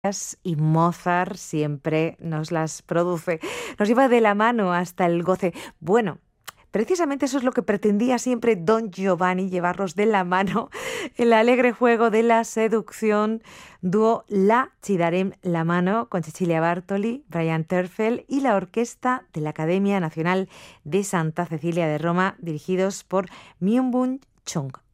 y Mozart siempre nos las produce. Nos lleva de la mano hasta el goce. Bueno, precisamente eso es lo que pretendía siempre Don Giovanni, llevarlos de la mano. El alegre juego de la seducción, dúo La Ci darem la mano con Cecilia Bartoli, Brian Terfel y la orquesta de la Academia Nacional de Santa Cecilia de Roma, dirigidos por Myung-Bun Chung.